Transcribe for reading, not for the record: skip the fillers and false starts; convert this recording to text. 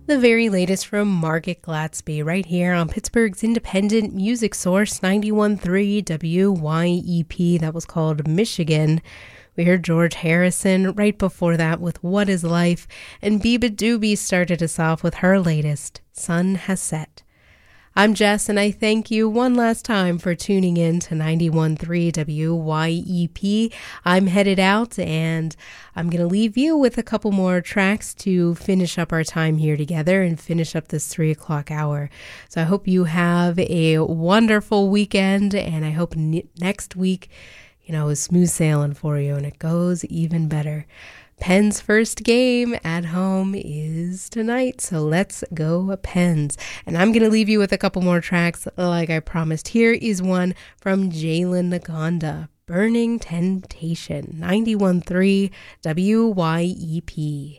The very latest from Margaret Gladsby right here on Pittsburgh's independent music source 91.3 WYEP. That was called Michigan. We heard George Harrison right before that with What Is Life, and Biba Doobie started us off with her latest, Sun Has Set. I'm Jess, and I thank you one last time for tuning in to 91.3 WYEP. I'm headed out, and I'm going to leave you with a couple more tracks to finish up our time here together and finish up this 3 o'clock hour. So I hope you have a wonderful weekend, and I hope next week, is smooth sailing for you, and it goes even better. Penn's first game at home is tonight, so let's go Pens. And I'm going to leave you with a couple more tracks like I promised. Here is one from Jalen Nagonda, Burning Temptation, 91.3 WYEP.